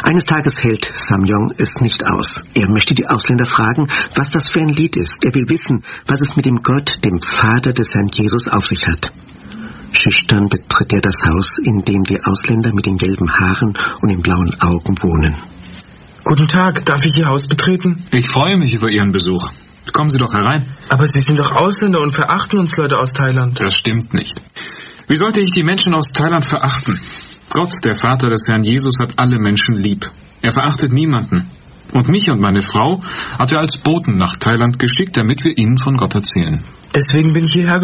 Eines Tages hält Samyong es nicht aus. Er möchte die Ausländer fragen, was das für ein Lied ist. Er will wissen, was es mit dem Gott, dem Vater des Herrn Jesus, auf sich hat. Schüchtern betritt er das Haus, in dem die Ausländer mit den gelben Haaren und den blauen Augen wohnen. Guten Tag, darf ich Ihr Haus betreten? Ich freue mich über Ihren Besuch. Kommen Sie doch herein. Aber Sie sind doch Ausländer und verachten uns Leute aus Thailand. Das stimmt nicht. Wie sollte ich die Menschen aus Thailand verachten? Gott, der Vater des Herrn Jesus, hat alle Menschen lieb. Er verachtet niemanden. Und mich und meine Frau hat er als Boten nach Thailand geschickt, damit wir ihnen von Gott erzählen. Deswegen bin ich hierher